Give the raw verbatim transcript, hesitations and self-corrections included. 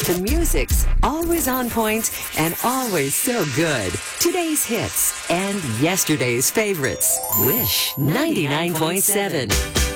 The music's always on point and always so good. Today's hits and yesterday's favorites. Wish ninety-nine point seven.